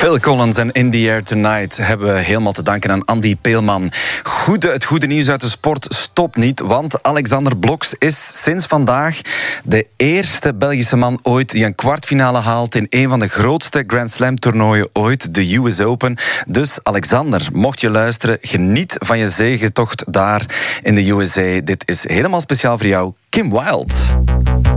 Phil Collins en In the Air Tonight hebben we helemaal te danken aan Andy Peelman. Het goede nieuws uit de sport stopt niet, want Alexander Blokx is sinds vandaag de eerste Belgische man ooit die een kwartfinale haalt in een van de grootste Grand Slam toernooien ooit, de US Open. Dus Alexander, mocht je luisteren, geniet van je zegetocht daar in de USA. Dit is helemaal speciaal voor jou, Kim Wilde.